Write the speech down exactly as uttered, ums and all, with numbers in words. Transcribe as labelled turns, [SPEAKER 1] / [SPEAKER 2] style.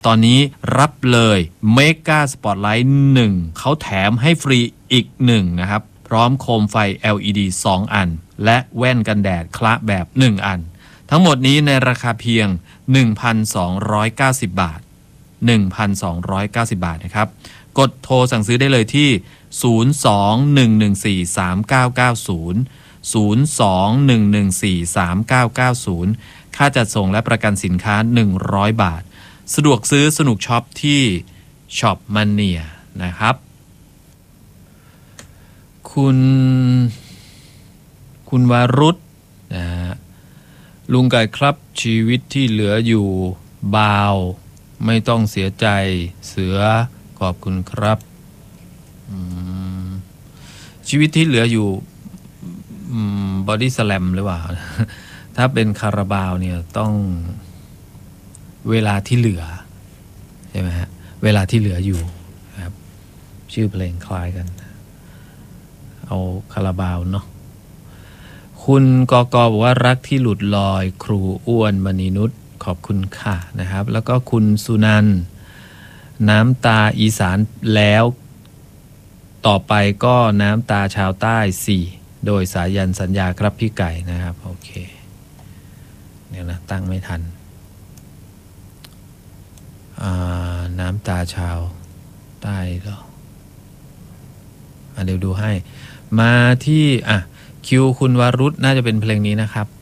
[SPEAKER 1] ตอนนี้รับเลยเมกาสปอตไลท์หนึ่งเขาแถมให้ฟรีอีกหนึ่งนะครับพร้อมโคมไฟ แอล อี ดี สองอันและแว่นกันแดดคละแบบหนึ่งอันทั้งหมดนี้ในราคาเพียง หนึ่งพันสองร้อยเก้าสิบ บาท หนึ่งพันสองร้อยเก้าสิบ บาทนะครับกดโทรสั่งซื้อได้เลยที่ศูนย์ สอง หนึ่ง หนึ่ง สี่ สาม เก้า เก้า ศูนย์ ศูนย์ สอง หนึ่ง หนึ่ง สี่ สาม เก้า เก้า ศูนย์ค่าจัดส่งและประกันสินค้าหนึ่งร้อยบาทสะดวกซื้อสนุกช็อปที่ช็อปมานเนียนะครับคุณคุณวารุธนะฮะลุงไก่ครับชีวิตที่เหลืออยู่บาวไม่ต้องเสียใจเสือขอบคุณครับชีวิตที่เหลืออยู่บอดี้สแลมหรือเปล่าถ้าเป็นคาราบาวเนี่ยต้องเวลาที่เหลือใช่ไหมฮะเวลาที่เหลืออยู่ครับชื่อเพลงคล้ายกันเอาคาราบาวเนาะคุณกกบอกว่ารักที่หลุดลอยครูอ้วนมณีนุชขอบคุณค่ะนะครับแล้วก็คุณสุนันท์น้ำตาอีสานแล้วต่อไปก็น้ำตาชาวใต้สี่โดยสายันสัญญาครับพี่ไก่นะครับโอเคเดี๋ยวนะตั้งไม่ทันน้ำตาชาวใต้เหรออ่ะเดี๋ยวดูให้มาที่อ่ะคิวคุณวารุธน่าจะเป็นเพลงนี้นะครับ